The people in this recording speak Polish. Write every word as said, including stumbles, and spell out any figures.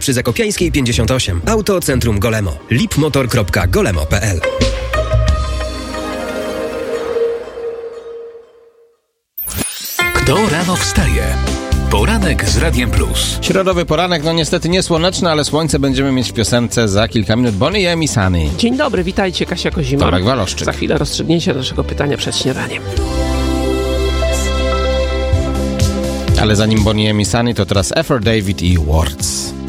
przy Zakopiańskiej pięćdziesiąt osiem. Auto Centrum Golemo. lipmotor kropka golemo kropka p l. Kto rano wstaje? Poranek z Radiem Plus. Środowy poranek, no niestety nie słoneczny, ale słońce będziemy mieć w piosence za kilka minut. Bonnie M i Sunny. Dzień dobry, witajcie, Kasia Kozima. Tomek Waloszczyk. Za chwilę rozstrzygnięcie naszego pytania przed śniadaniem. Ale zanim Bonnie M i Sunny, to teraz Effort David i Words.